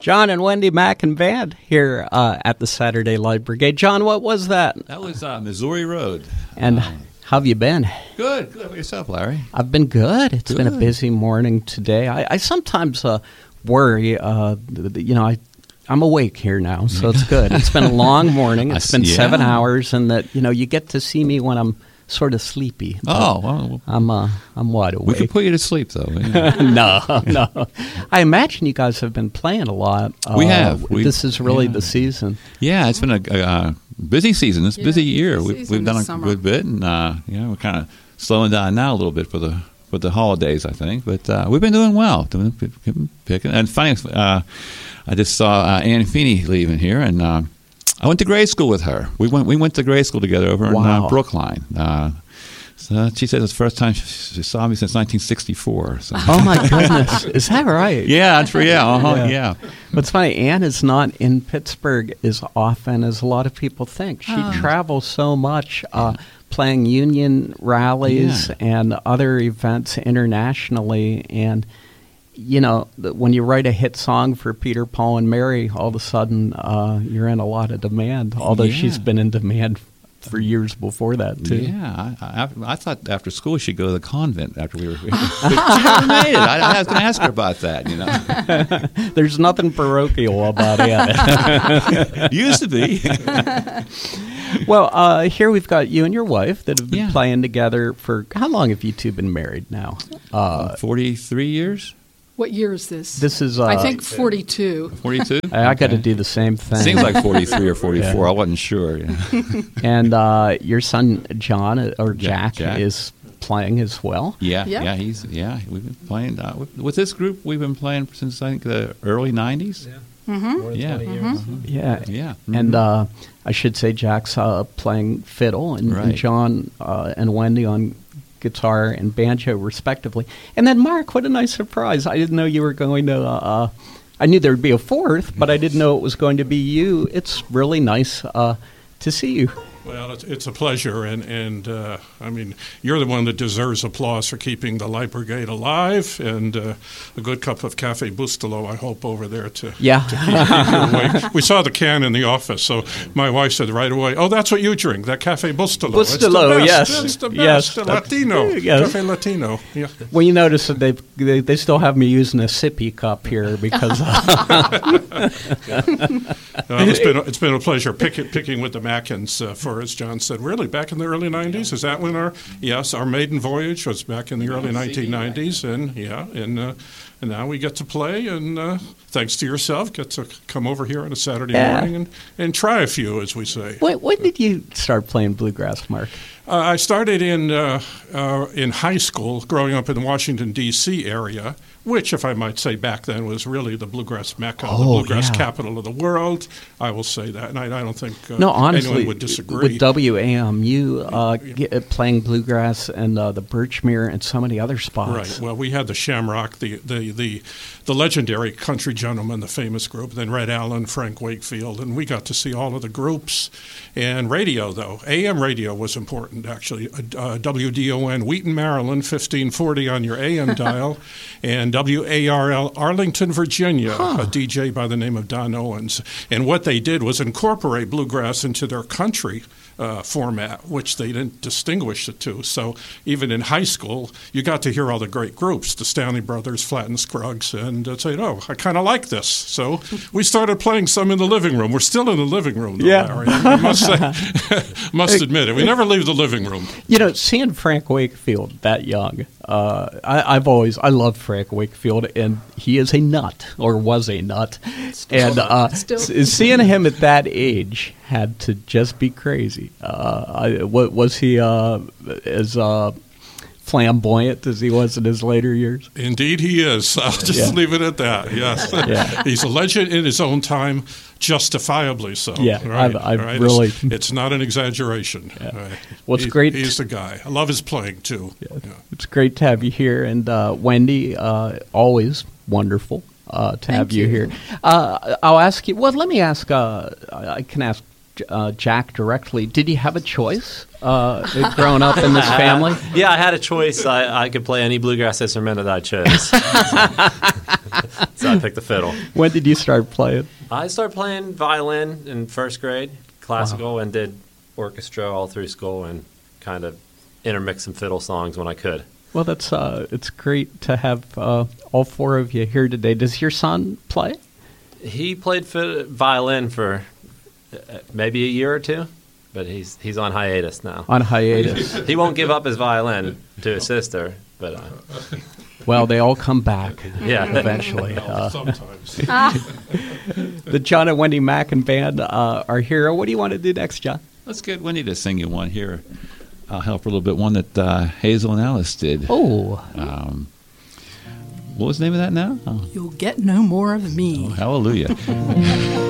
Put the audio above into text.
John and Wendy Mack and Band here at the Saturday Light Brigade. John, what was that? That was Missouri Road. And how have you been? Good. Good. How about yourself, Larry? I've been good. It's been a busy morning today. I sometimes worry, I'm awake here now, so it's good. It's been a long morning. It's been 7 hours, and that you get to see me when I'm sort of sleepy. Well, I'm wide awake. we can put you to sleep, though. No. I imagine you guys have been playing a lot. We have. This is really the season. Yeah, it's been a busy season. It's a busy year. We've done a summer. good bit, and we're kind of slowing down now a little bit for the holidays, I think. But we've been doing well, picking. And funny, I just saw Ann Feeney leaving here, and I went to grade school with her. We went to grade school together over in Brookline. So she said it's the first time she saw me since 1964. So. Oh my goodness, is that right? Yeah, that's right. Yeah. What's funny, Ann is not in Pittsburgh as often as a lot of people think. She travels so much, playing union rallies and other events internationally, and when you write a hit song for Peter, Paul, and Mary, all of a sudden you're in a lot of demand, although she's been in demand for years before that, too. Yeah, I thought after school she'd go to the convent after we were she never made it. I was going to ask her about that, There's nothing parochial about it. Used to be. Well, here we've got you and your wife that have been playing together for, how long have you two been married now? 43 years? What year is this? This is... I think 42. 42? I got to do the same thing. Seems like 43 or 44. I wasn't sure. Yeah. And your son, John, or Jack, is playing as well? Yeah. We've been playing. With this group, we've been playing since, I think, the early 90s. Yeah. Mm-hmm. More than 20 years. Yeah. Mm-hmm. And I should say Jack's playing fiddle, and John and Wendy on guitar and banjo, respectively. And then, Mark, what a nice surprise. I didn't know you were going to... I knew there would be a fourth, but I didn't know it was going to be you. It's really nice to see you. Well, it's a pleasure, and I mean, you're the one that deserves applause for keeping the Light Brigade alive, and a good cup of Cafe Bustelo, I hope, over there to keep you awake. We saw the can in the office, so my wife said right away, "Oh, that's what you drink, that Cafe Bustelo." Bustelo, yes. It's the best. Yes. Latino. Yes. Cafe Latino. Yeah. Well, you notice that they still have me using a sippy cup here because... It's been a pleasure picking with the Mackins for, as John said, really back in the early 90s. Is that when our maiden voyage was back in the early 1990s? And now we get to play, and thanks to yourself, get to come over here on a Saturday morning and try a few, as we say. When did you start playing bluegrass, Mark? I started in high school, growing up in the Washington, D.C. area, which, if I might say, back then was really the bluegrass mecca, the bluegrass capital of the world. I will say that, and I don't think anyone would disagree. With WAMU playing bluegrass and the Birchmere and so many other spots. Right. Well, we had the Shamrock, the legendary country gentleman, the famous group, then Red Allen, Frank Wakefield, and we got to see all of the groups. And radio, though, AM radio was important, actually. WDON, Wheaton, Maryland, 1540 on your AM dial, and WARL, Arlington, Virginia, a DJ by the name of Don Owens. And what they did was incorporate bluegrass into their country format, which they didn't distinguish the two. So even in high school, you got to hear all the great groups, the Stanley Brothers, Flatt and Scruggs, and say, I kind of like this. So we started playing some in the living room. We're still in the living room, though, Larry. I must admit it. We never leave the living room. Seeing Frank Wakefield that young, I love Frank Wakefield, and he is a nut, or was a nut. Seeing him at that age had to just be crazy. Was he as flamboyant as he was in his later years? Indeed he is. I'll just leave it at that, yes. He's a legend in his own time, justifiably so. Yeah, right? Really... It's not an exaggeration. Yeah. Right. Well, it's great. He's the guy. I love his playing, too. Yeah. It's great to have you here. And Wendy, always wonderful to have you here. I'll ask you, let me ask, I can ask Jack directly. Did you have a choice growing up in this family? Yeah, I had a choice. I could play any bluegrass instrument that I chose. So I picked the fiddle. When did you start playing? I started playing violin in first grade, classical, and did orchestra all through school and kind of intermix some fiddle songs when I could. Well, it's great to have all four of you here today. Does your son play? He played violin for maybe a year or two, but he's on hiatus now. On hiatus. He won't give up his violin to his sister, but well, they all come back. Yeah, eventually. Sometimes. The John and Wendy Mackin Band are here. What do you want to do next, John? Let's get Wendy to sing you one here. I'll help her a little bit. One that Hazel and Alice did. Oh. What was the name of that now? You'll get no more of me. Hallelujah.